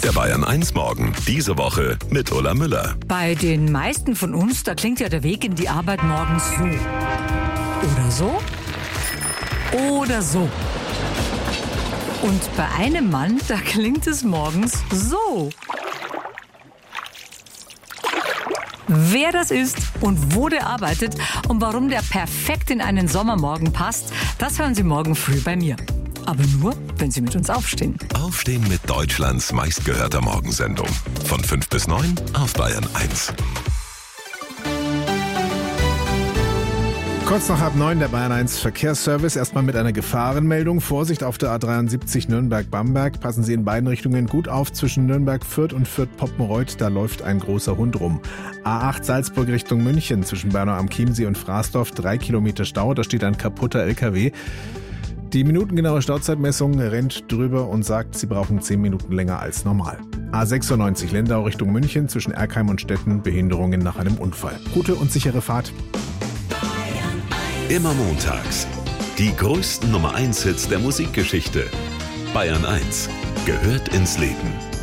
Der Bayern 1 Morgen. Diese Woche mit Ulla Müller. Bei den meisten von uns, da klingt ja der Weg in die Arbeit morgens so. Oder so. Oder so. Und bei einem Mann, da klingt es morgens so. Wer das ist und wo der arbeitet und warum der perfekt in einen Sommermorgen passt, das hören Sie morgen früh bei mir. Aber nur, wenn Sie mit uns aufstehen. Aufstehen mit Deutschlands meistgehörter Morgensendung. Von 5 bis 9 auf Bayern 1. Kurz nach 8:30 der Bayern 1 Verkehrsservice. Erstmal mit einer Gefahrenmeldung. Vorsicht auf der A73 Nürnberg-Bamberg. Passen Sie in beiden Richtungen gut auf. Zwischen Nürnberg-Fürth und Fürth-Poppenreuth, da läuft ein großer Hund rum. A8 Salzburg Richtung München. Zwischen Bernau am Chiemsee und Fraßdorf 3 Kilometer Stau. Da steht ein kaputter LKW. Die minutengenaue Stauzeitmessung rennt drüber und sagt, Sie brauchen 10 Minuten länger als normal. A96 Lendau Richtung München. Zwischen Erkheim und Stetten Behinderungen nach einem Unfall. Gute und sichere Fahrt. Immer montags. Die größten Nummer 1 Hits der Musikgeschichte. Bayern 1 gehört ins Leben.